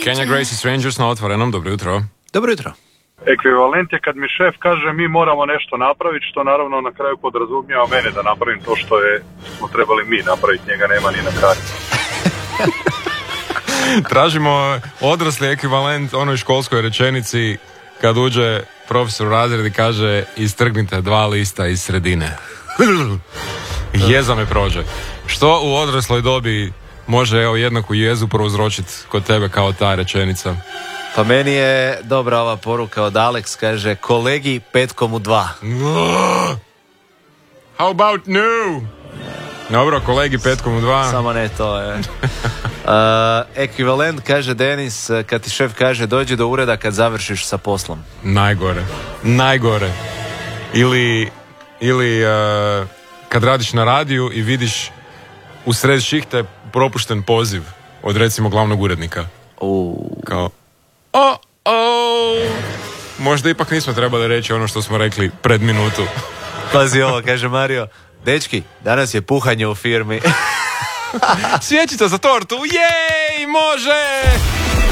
Kenya Gracie Strangers na Otvorenom, dobro jutro. Dobro jutro. Ekvivalent je kad mi šef kaže mi moramo nešto napraviti, što naravno na kraju podrazumijeva mene da napravim to što smo trebali mi napraviti, njega nema ni na kraju. Tražimo odrasli ekvivalent onoj školskoj rečenici kad uđe profesor u razred i kaže istrgnite 2 lista iz sredine. Jeza me prođe. Što u odrasloj dobi može jednaku jezu prouzročiti kod tebe kao ta rečenica? Pa meni je dobra ova poruka od Alex, kaže kolegi petkom u 2. How about no? Dobro, kolegi petkom u 2. Samo ne to je. Ekvivalent, kaže Denis, kad ti šef kaže dođi do ureda kad završiš sa poslom. Najgore. Ili kad radiš na radiju i vidiš u sred šihte propušten poziv od recimo glavnog urednika. Kao možda ipak nismo trebali reći ono što smo rekli pred minutu. Pazi ovo, kaže Mario, dečki, danas je puhanje u firmi. Svječica za tortu, jej, može!